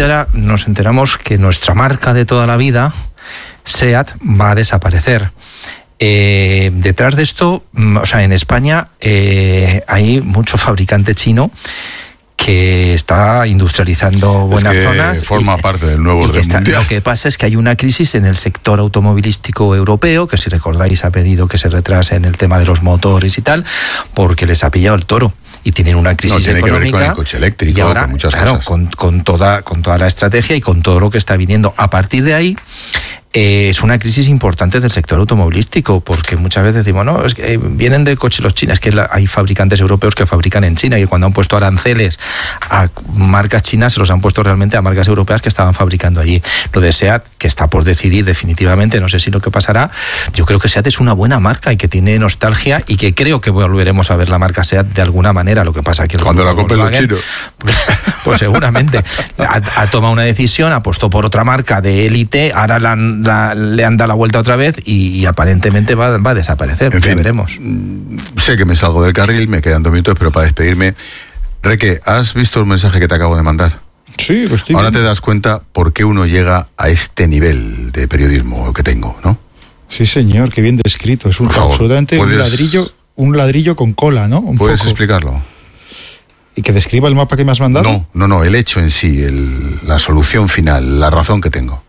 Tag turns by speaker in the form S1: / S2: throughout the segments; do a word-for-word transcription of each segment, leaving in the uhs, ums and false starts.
S1: repente ahora nos enteramos que nuestra marca de toda la vida, SEAT, va a desaparecer. Eh, detrás de esto, o sea, en España eh, hay mucho fabricante chino que está industrializando buenas
S2: es que
S1: zonas.
S2: Forma
S1: y,
S2: parte del nuevo orden mundial.
S1: Lo que pasa es que hay una crisis en el sector automovilístico europeo, que si recordáis ha pedido que se retrase en el tema de los motores y tal, porque les ha pillado el toro. Y tienen una crisis
S2: no, tiene
S1: económica.
S2: Que ver con el coche eléctrico,
S1: y ahora,
S2: con muchas
S1: claro,
S2: cosas.
S1: Con, con, toda, con toda la estrategia y con todo lo que está viniendo. A partir de ahí, eh, es una crisis importante del sector automovilístico, porque muchas veces decimos, no, es que vienen de coche los chinos, es que la, hay fabricantes europeos que fabrican en China, y cuando han puesto aranceles a marcas chinas, se los han puesto realmente a marcas europeas que estaban fabricando allí. Lo de SEAT, que está por decidir definitivamente, no sé si lo que pasará, yo creo que SEAT es una buena marca y que tiene nostalgia, y que creo que volveremos a ver la marca SEAT de alguna manera. Lo que pasa que el
S2: cuando la compren los chinos,
S1: pues, pues seguramente ha, ha tomado una decisión, ha apostado por otra marca de élite, ahora la, la, le han dado la vuelta otra vez y, y aparentemente va, va a desaparecer. En fin, ya veremos.
S2: Sé que me salgo del carril, me quedan dos minutos, pero para despedirme, Reque, ¿has visto el mensaje que te acabo de mandar?
S3: Sí, lo estoy
S2: Ahora
S3: viendo.
S2: te das cuenta por qué uno llega a este nivel de periodismo que tengo, ¿no?
S3: Sí, señor, qué bien descrito. Es un,
S2: Por favor,
S3: absolutamente
S2: ¿puedes...
S3: un ladrillo, un ladrillo con cola, ¿no? Un
S2: ¿Puedes
S3: poco.
S2: explicarlo?
S3: ¿Y que describa el mapa que me has mandado?
S2: No, no, no, el hecho en sí, el, la solución final, la razón que tengo.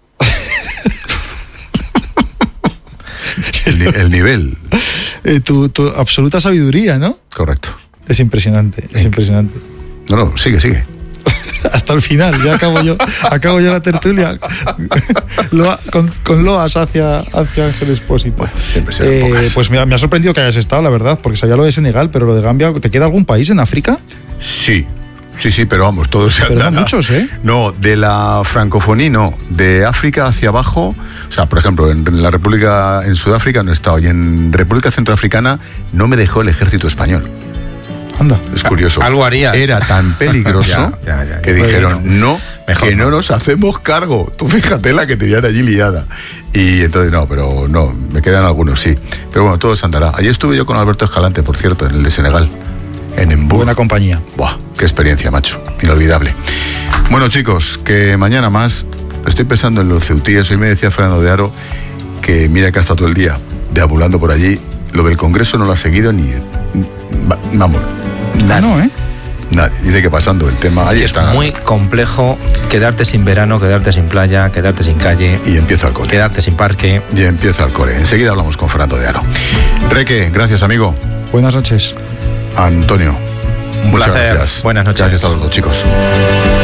S2: el, el nivel.
S3: Eh, tu, tu absoluta sabiduría, ¿no?
S2: Correcto.
S3: Es impresionante, es impresionante.
S2: No, no, sigue, sigue.
S3: Hasta el final, ya acabo yo, acabo yo la tertulia Loa, con, con loas hacia, hacia Ángel Expósito.
S2: Bueno, siempre serán
S3: eh,
S2: pocas.
S3: Pues me, me ha sorprendido que hayas estado, la verdad, porque sabía lo de Senegal, pero lo de Gambia, ¿te queda algún país en África?
S2: Sí, sí, sí, pero vamos, todos se
S3: Pero no
S2: andan a-
S3: muchos, ¿eh?
S2: No, de la francofonía no, de África hacia abajo, o sea, por ejemplo, en la República, en Sudáfrica no he estado, y en República Centroafricana no me dejó el ejército español.
S3: Anda.
S2: Es curioso.
S1: Algo harías.
S2: Era tan peligroso
S1: Ya, ya, ya, ya.
S2: que
S1: Pues
S2: dijeron, no,
S1: Mejor
S2: que no.
S1: no.
S2: nos hacemos cargo. Tú fíjate la que tenían allí liada. Y entonces no, pero no, me quedan algunos, sí. Pero bueno, todo se andará. Allí estuve yo con Alberto Escalante, por cierto, en el de Senegal, en Embú.
S3: Buena compañía.
S2: Buah, qué experiencia, macho. Inolvidable. Bueno, chicos, que mañana más. Estoy pensando en los ceutíes. Hoy me decía Fernando de Aro que mira que ha estado todo el día deambulando por allí. Lo del Congreso no lo ha seguido ni... Vamos,
S3: Ah, no, ¿eh?
S2: nadie. Dice que pasando el tema... Ahí
S1: Es
S2: está.
S1: muy complejo quedarte sin verano, quedarte sin playa, quedarte sin calle,
S2: Y empieza el cole.
S1: quedarte sin parque.
S2: Y empieza el cole. Enseguida hablamos con Fernando de Aro. Reque, gracias, amigo.
S3: Buenas noches.
S2: Antonio,
S1: Un
S2: muchas
S1: placer.
S2: gracias.
S1: Buenas noches.
S2: Gracias a los dos, chicos.